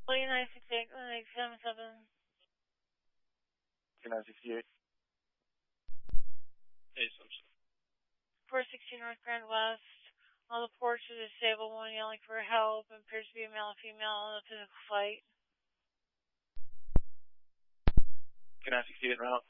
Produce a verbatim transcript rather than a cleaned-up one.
nine six eight, one eight seven seven. Two nine sixty-eight. Hey, Simpson. four sixteen North Grand West. All the ports are disabled, one yelling for help, and appears to be a male and female in a physical fight. Two nine sixty-eight route.